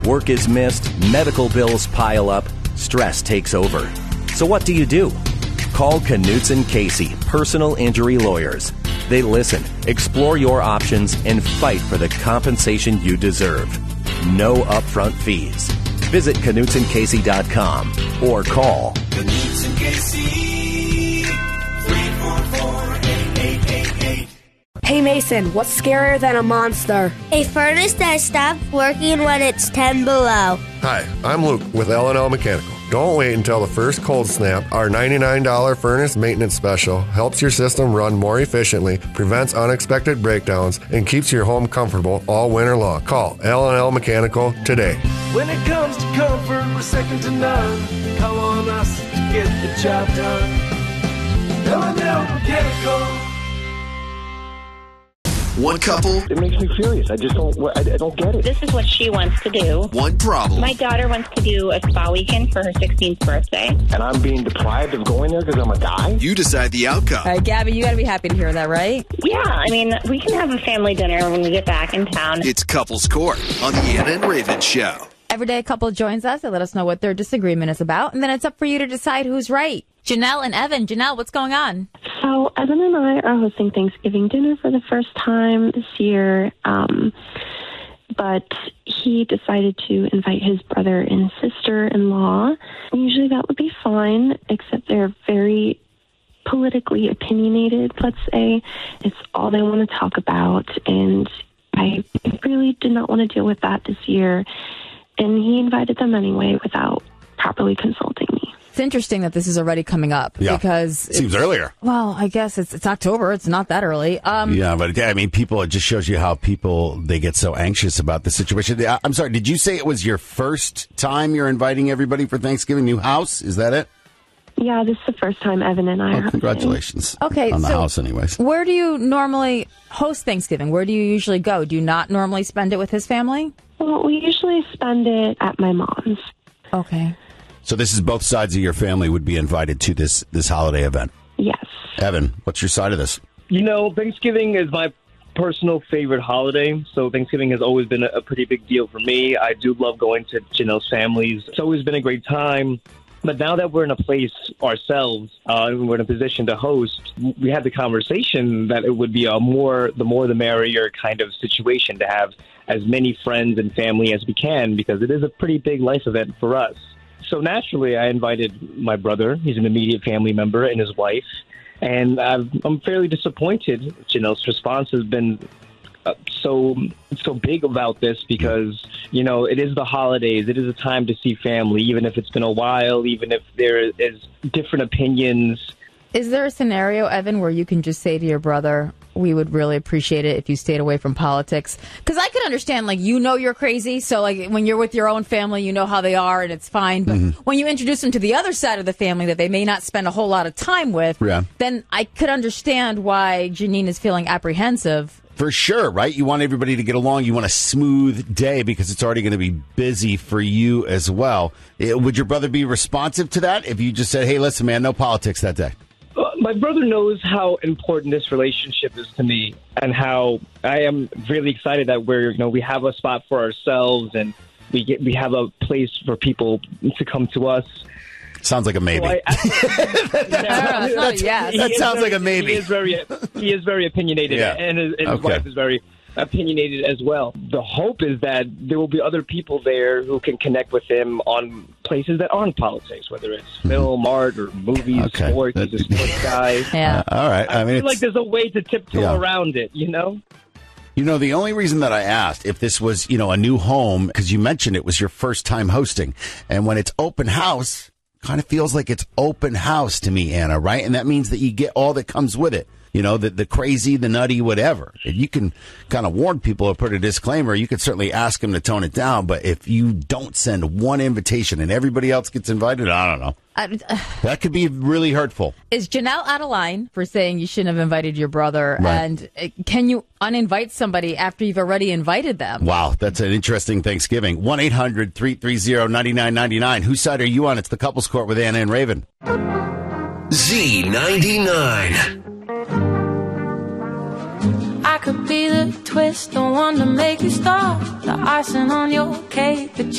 Work is missed, medical bills pile up, stress takes over. So what do? Call Knutson Casey, personal injury lawyers. They listen, explore your options, and fight for the compensation you deserve. No upfront fees. Visit KnutsonCasey.com or call Knutson Casey, 344-8888. Hey Mason, what's scarier than a monster? A furnace that stops working when it's 10 below. Hi, I'm Luke with L&L Mechanical. Don't wait until the first cold snap. Our $99 furnace maintenance special helps your system run more efficiently, prevents unexpected breakdowns, and keeps your home comfortable all winter long. Call L&L Mechanical today. When it comes to comfort, we're second to none. Call on us to get the job done. L&L Mechanical. One couple. It makes me furious. I don't get it. This is what she wants to do. One problem. My daughter wants to do a spa weekend for her 16th birthday. And I'm being deprived of going there because I'm a guy? You decide the outcome. All right, Gabby, you got to be happy to hear that, right? Yeah, I mean, we can have a family dinner when we get back in town. It's Couples Court on the Anna and Raven Show. Every day a couple joins us. They let us know what their disagreement is about, and then it's up for you to decide who's right. Janelle and Evan. Janelle, what's going on? So Evan and I are hosting Thanksgiving dinner for the first time this year, but he decided to invite his brother and sister-in-law. Usually that would be fine, except they're very politically opinionated, let's say. It's all they want to talk about, and I really did not want to deal with that this year. And he invited them anyway without properly consulting me. It's interesting that this is already coming up because seems earlier. Well, I guess it's October. It's not that early. Yeah, but I mean, it just shows you how they get so anxious about the situation. I'm sorry, did you say it was your first time you're inviting everybody for Thanksgiving? New house? Is that it? Yeah, this is the first time Evan and I are hosting. Congratulations. Okay, on the house anyways. Where do you normally host Thanksgiving? Where do you usually go? Do you not normally spend it with his family? Well, we usually spend it at my mom's. Okay. So this is both sides of your family would be invited to this holiday event? Yes. Evan, what's your side of this? You know, Thanksgiving is my personal favorite holiday, so Thanksgiving has always been a pretty big deal for me. I do love going to Janelle's families. It's always been a great time. But now that we're in a place ourselves, we're in a position to host, we had the conversation that it would be the more the merrier kind of situation to have as many friends and family as we can, because it is a pretty big life event for us. So naturally, I invited my brother. He's an immediate family member, and his wife. And I'm fairly disappointed. Janelle's response has been so big about this because, you know, it is the holidays. It is a time to see family, even if it's been a while, even if there is different opinions. Is there a scenario, Evan, where you can just say to your brother, we would really appreciate it if you stayed away from politics? Because I could understand, like, you know you're crazy, so, like, when you're with your own family, you know how they are, and it's fine. But when you introduce them to the other side of the family that they may not spend a whole lot of time with, then I could understand why Janine is feeling apprehensive. For sure, right? You want everybody to get along. You want a smooth day because it's already going to be busy for you as well. Would your brother be responsive to that if you just said, hey, listen, man, no politics that day? My brother knows how important this relationship is to me and how I am really excited that we have a spot for ourselves and we have a place for people to come to us. Sounds like a maybe. So that sounds like a maybe. He is very opinionated, and his wife is very opinionated as well. The hope is that there will be other people there who can connect with him on places that aren't politics, whether it's film, art, or movies, sports. He's a sports guy. All right. I feel like there's a way to tiptoe around it, you know? You know, the only reason that I asked if this was, a new home, because you mentioned it was your first time hosting, and when it's open house, kind of feels like it's open house to me, Anna, right? And that means that you get all that comes with it. You know, the crazy, the nutty, whatever. And you can kind of warn people or put a disclaimer. You could certainly ask them to tone it down. But if you don't send one invitation and everybody else gets invited, I don't know. That could be really hurtful. Is Janelle out of line for saying you shouldn't have invited your brother? Right. And can you uninvite somebody after you've already invited them? Wow, that's an interesting Thanksgiving. 1-800-330-9999. Whose side are you on? It's the Couples Court with Anna and Raven. Z99. I could be the twist, the one to make you stop, the icing on your cake.